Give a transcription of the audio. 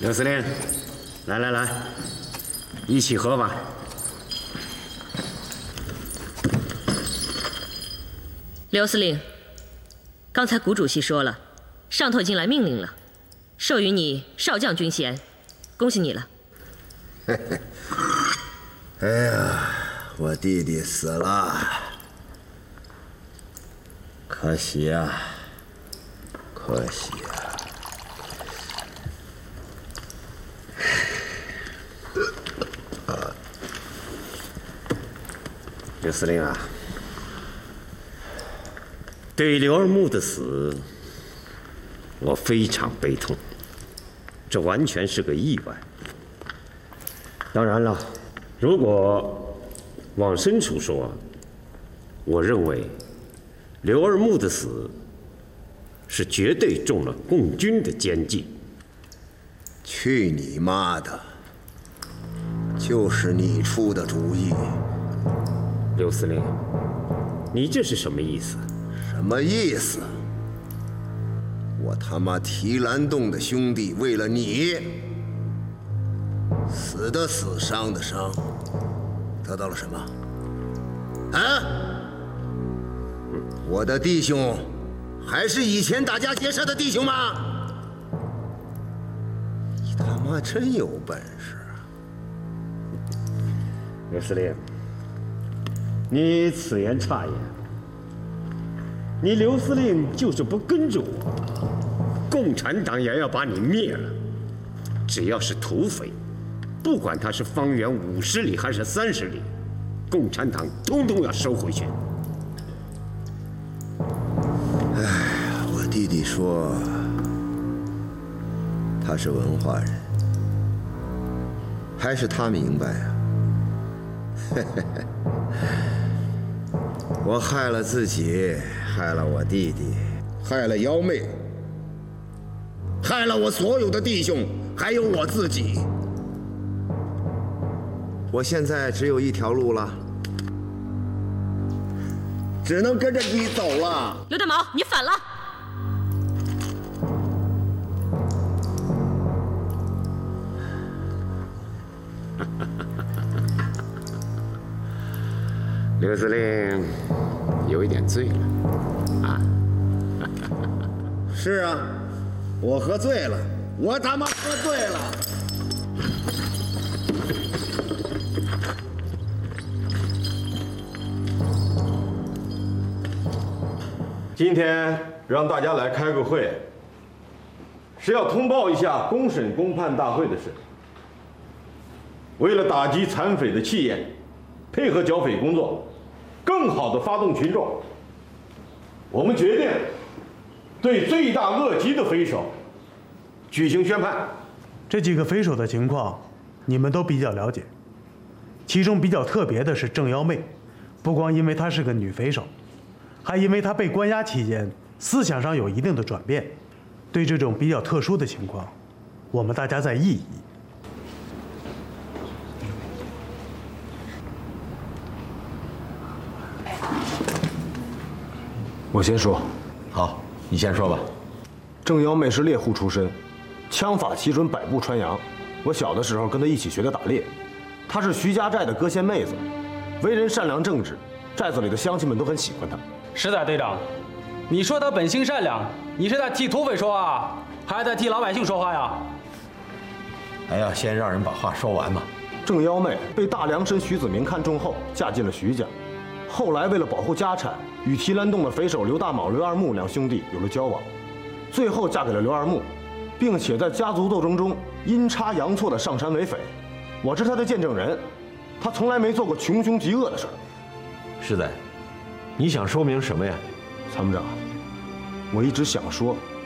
刘司令，来，一起喝吧。 刘司令，刚才谷主席说了，上头已经来命令了，授予你少将军衔，恭喜你了。 哎呀，我弟弟死了，可惜呀，可惜呀。 刘司令啊，对刘二木的死，我非常悲痛，这完全是个意外。当然了，如果往深处说，我认为刘二木的死是绝对中了共军的奸计。 去你妈的！就是你出的主意。 刘司令，你这是什么意思？ 什么意思？我他妈提篮洞的兄弟为了你，死的死，伤的伤，得到了什么？啊？我的弟兄还是以前打家劫舍的弟兄吗？你他妈真有本事啊！ 刘司令，你此言差也。你刘司令就是不跟着我，共产党也要把你灭了。只要是土匪，不管他是方圆50里还是30里，共产党通通要收回去。 哎，我弟弟说他是文化人，还是他明白啊？我害了自己，害了我弟弟，害了幺妹，害了我所有的弟兄，还有我自己。我现在只有一条路了，只能跟着你走了。 刘大毛，你反了！ 刘司令有一点醉了，啊？ 是啊，我喝醉了，我他妈喝醉了。 今天让大家来开个会，是要通报一下公审公判大会的事。为了打击残匪的气焰，配合剿匪工作，更好地发动群众，我们决定对罪大恶极的匪首举行宣判。 这几个匪首的情况，你们都比较了解。其中比较特别的是郑幺妹，不光因为她是个女匪首，还因为她被关押期间思想上有一定的转变。对这种比较特殊的情况，我们大家再议一议。 我先说。好，你先说吧。郑幺妹是猎户出身，枪法奇准，百步穿杨。我小的时候跟她一起学的打猎。她是徐家寨的歌仙妹子，为人善良正直，寨子里的乡亲们都很喜欢她。 是的，队长，你说她本性善良，你是在替土匪说话，还是在替老百姓说话呀？ 哎呀，先让人把话说完嘛。郑幺妹被大梁绅徐子明看中后，嫁进了徐家。后来为了保护家产，与提篮洞的匪首刘大卯、刘二木两兄弟有了交往，最后嫁给了刘二木，并且在家族斗争中阴差阳错的上山为匪。我是他的见证人，他从来没做过穷凶极恶的事儿。 是的，你想说明什么呀？ 参谋长，我一直想说，